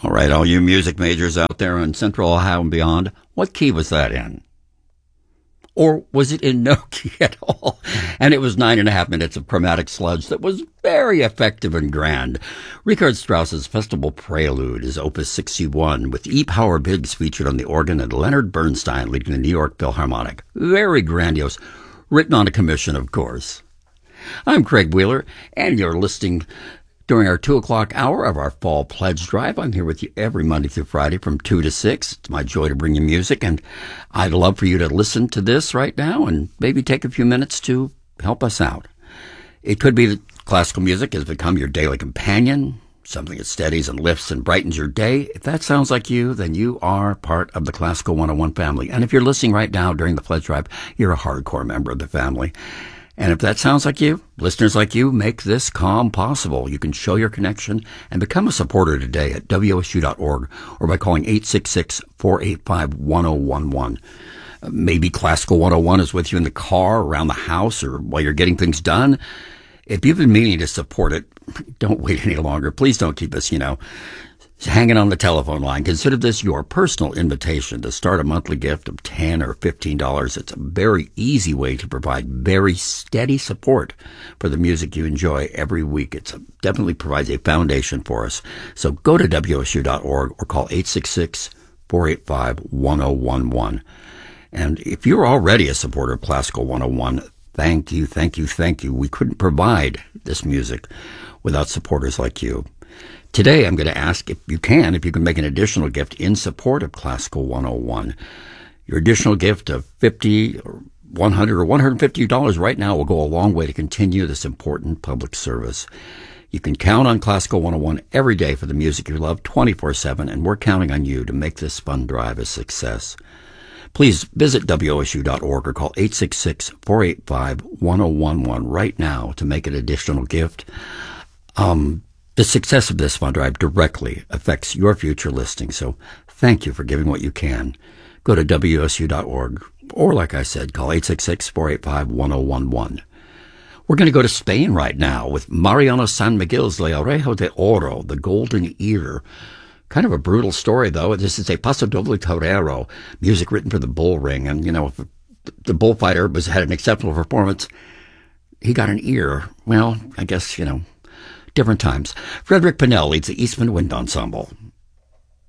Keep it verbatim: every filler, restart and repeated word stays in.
All right, all you music majors out there in Central Ohio and beyond, what key was that in? Or was it in no key at all? And it was nine and a half minutes of chromatic sludge that was very effective and grand. Richard Strauss's Festival Prelude is Opus sixty-one, with E. Power Biggs featured on the organ and Leonard Bernstein leading the New York Philharmonic. Very grandiose. Written on a commission, of course. I'm Craig Wheeler, and you're listening during our two o'clock hour of our Fall Pledge Drive. I'm here with you every Monday through Friday from two to six. It's my joy to bring you music, and I'd love for you to listen to this right now and maybe take a few minutes to help us out. It could be that classical music has become your daily companion, something that steadies and lifts and brightens your day. If that sounds like you, then you are part of the Classical one oh one family. And if you're listening right now during the Pledge Drive, you're a hardcore member of the family. And if that sounds like you, listeners like you make this calm possible. You can show your connection and become a supporter today at W S U dot org or by calling eight six six, four eight five, one oh one one. Maybe Classical one oh one is with you in the car, around the house, or while you're getting things done. If you've been meaning to support it, don't wait any longer. Please don't keep us, you know, hanging on the telephone line. Consider this your personal invitation to start a monthly gift of ten dollars or fifteen dollars. It's a very easy way to provide very steady support for the music you enjoy every week. It definitely provides a foundation for us. So go to W S U dot org or call eight six six, four eight five, one oh one one. And if you're already a supporter of Classical one oh one, thank you, thank you, thank you. We couldn't provide this music without supporters like you. Today, I'm going to ask if you can, if you can make an additional gift in support of Classical one oh one. Your additional gift of fifty dollars or one hundred dollars or one hundred fifty dollars right now will go a long way to continue this important public service. You can count on Classical one oh one every day for the music you love twenty-four seven, and we're counting on you to make this fund drive a success. Please visit W S U dot org or call eight six six, four eight five, one oh one one right now to make an additional gift. Um... The success of this fund drive directly affects your future listing, so thank you for giving what you can. Go to W S U dot org, or like I said, call eight six six, four eight five, one oh one one. We're going to go to Spain right now with Mariano San Miguel's La Oreja de Oro, the Golden Ear. Kind of a brutal story, though. This is a Paso Doble Torero, music written for the bull ring, and, you know, if the bullfighter was had an exceptional performance, he got an ear. Well, I guess, you know, different times. Frederick Pennell leads the Eastman Wind Ensemble.